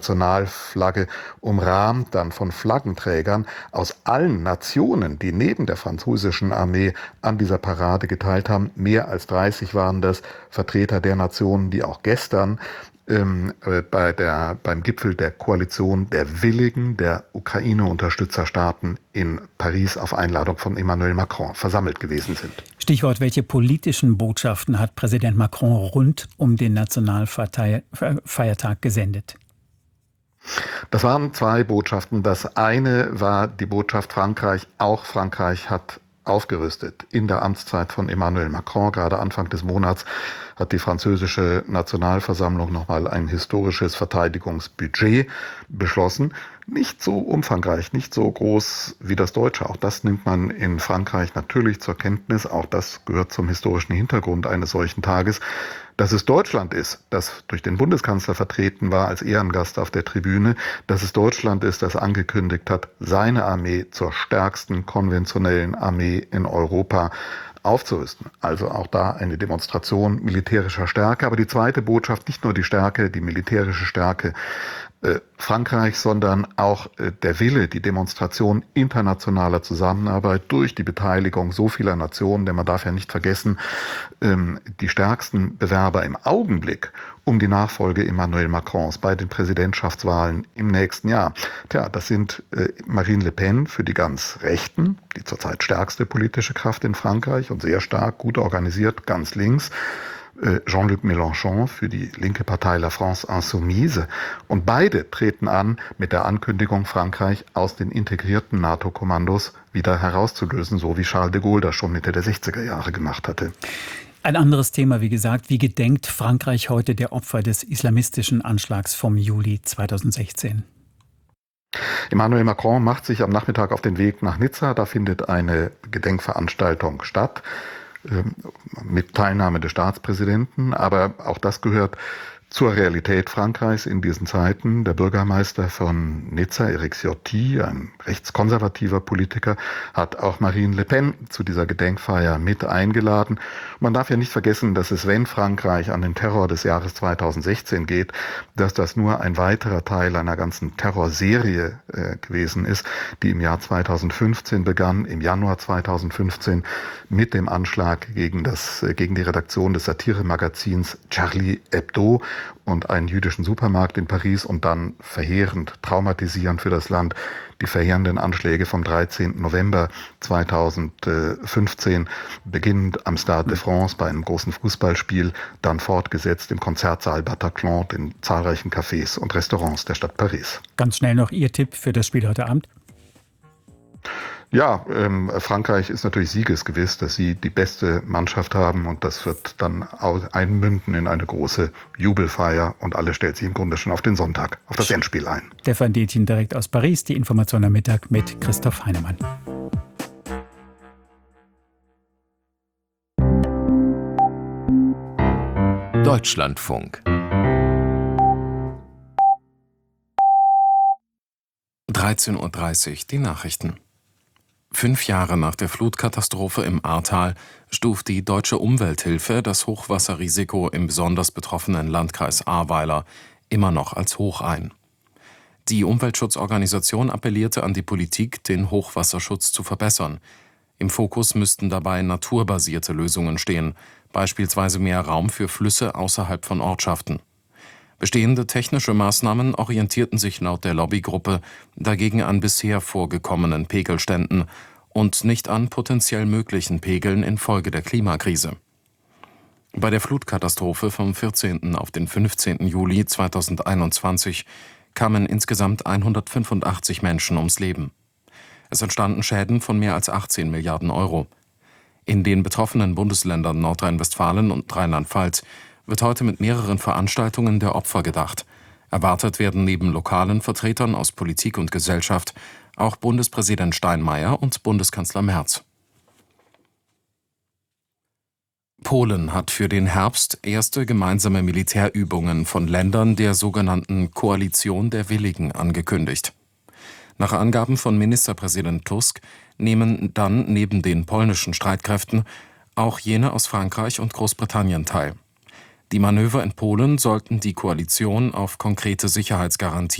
Nationalflagge umrahmt dann von Flaggenträgern aus allen Nationen, die neben der französischen Armee an dieser Parade geteilt haben. Mehr als 30 waren das Vertreter der Nationen, die auch gestern beim Gipfel der Koalition der Willigen, der Ukraine-Unterstützerstaaten in Paris auf Einladung von Emmanuel Macron versammelt gewesen sind. Stichwort, welche politischen Botschaften hat Präsident Macron rund um den Nationalfeiertag gesendet? Das waren zwei Botschaften. Das eine war die Botschaft Frankreich. Auch Frankreich hat aufgerüstet. In der Amtszeit von Emmanuel Macron, gerade Anfang des Monats, hat die französische Nationalversammlung nochmal ein historisches Verteidigungsbudget beschlossen. Nicht so umfangreich, nicht so groß wie das deutsche. Auch das nimmt man in Frankreich natürlich zur Kenntnis. Auch das gehört zum historischen Hintergrund eines solchen Tages. Dass es Deutschland ist, das durch den Bundeskanzler vertreten war als Ehrengast auf der Tribüne, dass es Deutschland ist, das angekündigt hat, seine Armee zur stärksten konventionellen Armee in Europa aufzurüsten. Also auch da eine Demonstration militärischer Stärke. Aber die zweite Botschaft, nicht nur die Stärke, die militärische Stärke Frankreichs, sondern auch der Wille, die Demonstration internationaler Zusammenarbeit durch die Beteiligung so vieler Nationen, denn man darf ja nicht vergessen, die stärksten Bewerber im Augenblick um die Nachfolge Emmanuel Macrons bei den Präsidentschaftswahlen im nächsten Jahr. Das sind Marine Le Pen für die ganz Rechten, die zurzeit stärkste politische Kraft in Frankreich und sehr stark, gut organisiert, ganz links. Jean-Luc Mélenchon für die linke Partei La France Insoumise. Und beide treten an mit der Ankündigung, Frankreich aus den integrierten NATO-Kommandos wieder herauszulösen, so wie Charles de Gaulle das schon Mitte der 60er Jahre gemacht hatte. Ein anderes Thema, wie gesagt, wie gedenkt Frankreich heute der Opfer des islamistischen Anschlags vom Juli 2016? Emmanuel Macron macht sich am Nachmittag auf den Weg nach Nizza. Da findet eine Gedenkveranstaltung statt mit Teilnahme des Staatspräsidenten. Aber auch das gehört zur Realität Frankreichs in diesen Zeiten. Der Bürgermeister von Nizza, Éric Ciotti, ein rechtskonservativer Politiker, hat auch Marine Le Pen zu dieser Gedenkfeier mit eingeladen. Man darf ja nicht vergessen, dass es, wenn Frankreich an den Terror des Jahres 2016 geht, dass das nur ein weiterer Teil einer ganzen Terrorserie gewesen ist, die im Jahr 2015 begann, im Januar 2015 mit dem Anschlag gegen die Redaktion des Satiremagazins Charlie Hebdo und einen jüdischen Supermarkt in Paris und dann verheerend, traumatisierend für das Land die verheerenden Anschläge vom 13. November 2015, beginnend am Stade de France bei einem großen Fußballspiel, dann fortgesetzt im Konzertsaal Bataclan, in zahlreichen Cafés und Restaurants der Stadt Paris. Ganz schnell noch Ihr Tipp für das Spiel heute Abend? Ja, Frankreich ist natürlich siegesgewiss, dass sie die beste Mannschaft haben und das wird dann einmünden in eine große Jubelfeier und alle stellt sich im Grunde schon auf den Sonntag, auf das Endspiel ein. Stefan Detjen direkt aus Paris, die Information am Mittag mit Christoph Heinemann. Deutschlandfunk 13:30 Uhr, die Nachrichten. 5 Jahre nach der Flutkatastrophe im Ahrtal stuft die Deutsche Umwelthilfe das Hochwasserrisiko im besonders betroffenen Landkreis Ahrweiler immer noch als hoch ein. Die Umweltschutzorganisation appellierte an die Politik, den Hochwasserschutz zu verbessern. Im Fokus müssten dabei naturbasierte Lösungen stehen, beispielsweise mehr Raum für Flüsse außerhalb von Ortschaften. Bestehende technische Maßnahmen orientierten sich laut der Lobbygruppe dagegen an bisher vorgekommenen Pegelständen und nicht an potenziell möglichen Pegeln infolge der Klimakrise. Bei der Flutkatastrophe vom 14. auf den 15. Juli 2021 kamen insgesamt 185 Menschen ums Leben. Es entstanden Schäden von mehr als 18 Milliarden Euro. In den betroffenen Bundesländern Nordrhein-Westfalen und Rheinland-Pfalz wird heute mit mehreren Veranstaltungen der Opfer gedacht. Erwartet werden neben lokalen Vertretern aus Politik und Gesellschaft auch Bundespräsident Steinmeier und Bundeskanzler Merz. Polen hat für den Herbst erste gemeinsame Militärübungen von Ländern der sogenannten Koalition der Willigen angekündigt. Nach Angaben von Ministerpräsident Tusk nehmen dann neben den polnischen Streitkräften auch jene aus Frankreich und Großbritannien teil. Die Manöver in Polen sollten die Koalition auf konkrete Sicherheitsgarantien